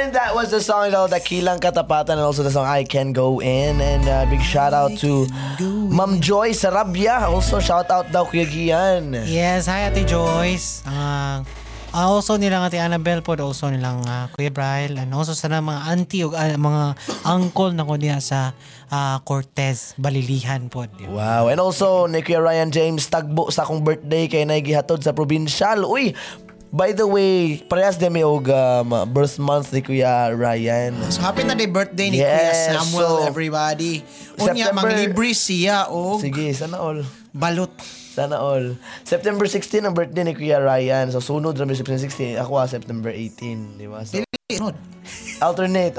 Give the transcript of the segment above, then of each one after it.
And that was the song called Dakilang Katapatan, and also the song I Can Go In. And big shout out to Ma'am Joy Sarabia. Also shout out daw Kuya Gian. Yes, hi Ate Joyce. Also nilang Ate Annabelle po, also nilang Kuya Bryle, and also sana mga auntie o mga uncle na ko niya sa Cortez, Balilihan po. Wow. And also ni Kuya Ryan James tagbo sa akong birthday kay nagihatod sa provincial. Uy, by the way, parehas din may birth month ni Kuya Ryan. So happy na day birthday ni Kuya Samuel, everybody. Unya, manglibre siya o. Sige, sana all. Balot. Sana all. September 16 ang birthday ni Kuya Ryan. So sunod September 16. Ako September 18. Di ba? So, alternate.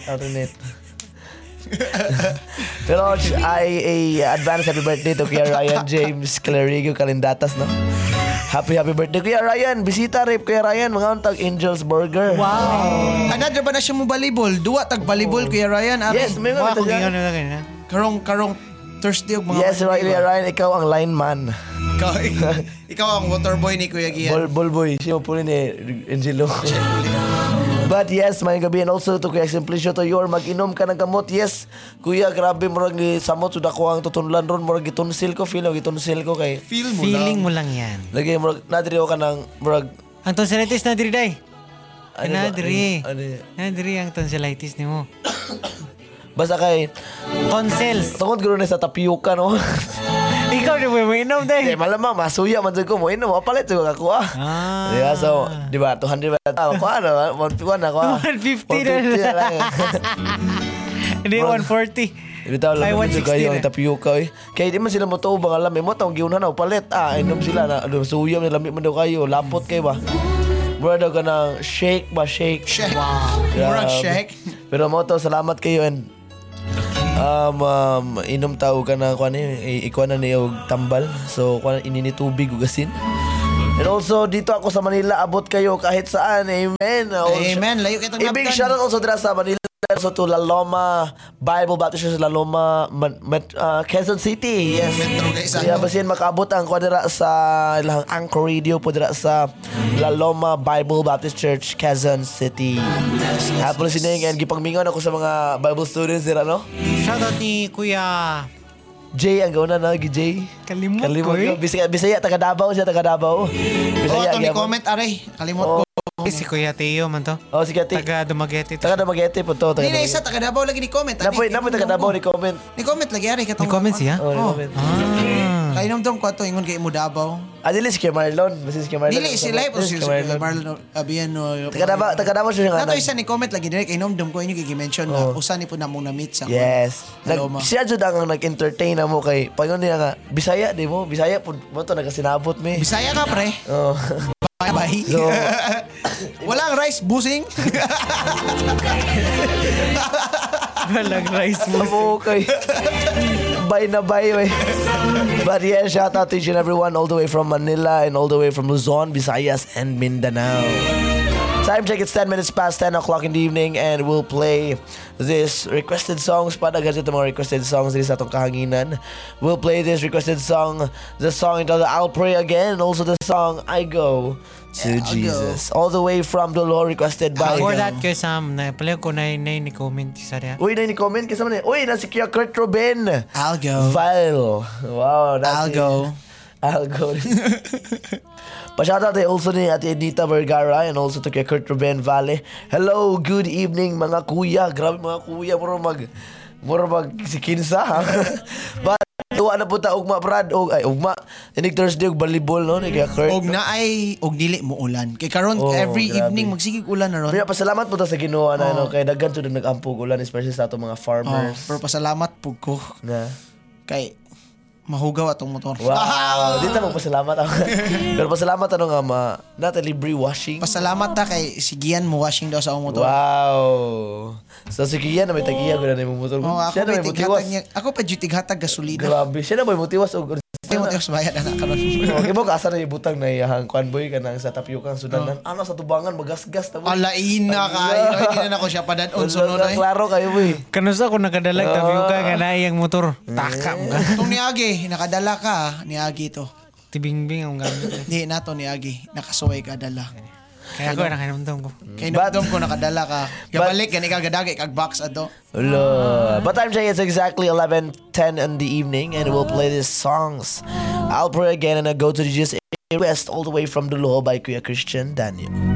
Pero ay advance happy birthday to Kuya Ryan James Clarigo Calendatas, no? Happy birthday Kuya Ryan. Bisita rip Kuya Ryan, mga untag Angel's Burger. Wow. Another ba na siya mo volleyball? Duwa tag volleyball Kuya Ryan. Yes, may mga karong Thursday og mga. Yes, Kuya Ryan, ikaw ang lineman. Ikaw ang water boy ni Kuya Gian. Ball boy, siya po ni Angelo. But yes, may gabi, and also to Kuya Simplicio to your mag-inom ka ng gamot. Yes, Kuya, grabe mo rin samot suda ko ang tutunlan ron mo rin gitunsil ko, gitunsil ko kay feeling mo lang yan. Lagi mo nadiri ka ng murag ang tonsillitis nadiri day. Nadiri ang tonsillitis nimo. Basta kay tonsils. Tungod guro na sa tapioca, no. Ikaw di mo inom day. Malamang masuya man jud ko mo inom, mapalit jud ako Diba? So, di ba 200 ba ako 150 na ako. 150 na lang. Hindi 140. Bitaw lang medyo kayo ang tapioca Kaya di man sila mo to bang alam mo tawag giunan na palit. Inom sila na suya man lamig man daw kayo, lapot kay ba. Bro daw ka ng shake. Wow. Murag shake. Pero mo to salamat kayo, and inom tao ka na kuan ikuan na niyo tambal, so kuan inini tubig ug asin. And also dito ako sa Manila, abot kayo kahit saan. Amen. Amen. Layo kitang naptan. Big shout out also dira sa Manila, so to La Loma Bible Baptist Church, La Loma Quezon City. Yes. Yeah, basin makaabot ang kuan dira sa ilang Anchor Radio po dira sa La Loma Bible Baptist Church, Quezon City. Happy listening, and gipangmingon ako sa mga Bible students dira, no? Shoutout ni Kuya Jay, ang gauna na Jay. Kalimot ko Bisaya, taga Davao siya, Bisaya. Ito ni comment aray. Kalimot ko. Si Kuya Teo man to. Si Kuya Teo. Taga Dumaguete. Taga Dumaguete po to. Hindi na isa, taga Davao lagi ni comment. Napoy taga Davao ni comment. Ni comment lagi aray. Ni comment siya? Kainom dong ko ito, ingon kay mo Davao. Dili si Kuya Marlon. Dili, sila po si Marlon Abiano. Taga Davao siya nga. Nato isa ni comment lagi direct, kainom dong ko inyo kigi-mention na usa ni po namong na-meet sa yes. Siya jud ang nag-entertain na mo kay payon niya nga Bisaya di mo. Bisaya po mo to nagasinabot mi. Bisaya ka pre. Bye. So, walang rice busing. Walang rice busing. Okay. Bye na bye. But yeah, shout out to each and everyone all the way from Manila and all the way from Luzon, Visayas, and Mindanao. Time check, it's 10 minutes past 10 o'clock in the evening, and we'll play this requested songs. Padagad ito mga requested songs din sa itong kahanginan. We'll play this requested song, the song entitled I'll Pray Again, and also the song I Go to Jesus. All the way from Dolo, requested by... For that kay Sam, napalay ko na comment sa rin. Uy, na-comment kasama na. Uy, nasi Kuya Kurt Ruben. I'll go. Vile. Wow. I'll go. Pa-shoutout also ni Ate Edita Vergara, and also to kay Kurt Ruben Vale. Hello, good evening mga kuya. Grabe mga kuya, muro mag si Kinsa. But tuwa na po ta ugma Brad ugma inig Thursday og volleyball, no, ni kay Kurt. Og dili mo ulan. Kay karon every evening magsigig ulan na ron. Kaya pasalamat po ta sa Ginoo na kay daghan jud nag-ampog ulan, especially sa ato mga farmers. Pero pasalamat pug ko. Na kay mahugaw atong motor. Wow, dito magpasalamat ako. Pero pasalamat nga nata libre washing. Pasalamat ta kay si Gian mo washing daw sa akong motor. Wow. So si Gian na may tagiya ko na yung motor. Siya na may motiwas. Ako pa duty hatag gasolina. Grabe, siya na may motiwas og motiwas bayad na karon. Okay mo kasa na ibutang na iyang kuan boy kanang sa tapioca sudanan. Ano sa tubangan magasgas ta boy. Alaina kayo. Hindi na ako siya padadon sunod ay. Klaro kayo boy. Kanusa ko nakadalag tapioca nga iyang motor. Takam ka. Tong niagi nakadala ka niagi to. Tibingbing ang gamit. Di nato niagi nakasuway ka dala. Kaya ako nakinamdam ko. Kay nagdom ko nakadala ka. Kabalik gani ka gadagay kag box ato. Hello. But time check, it's exactly 11:10 in the evening and we'll play these songs. I'll pray again and I'll go to the GS West all the way from Dulo by Kuya Christian Daniel.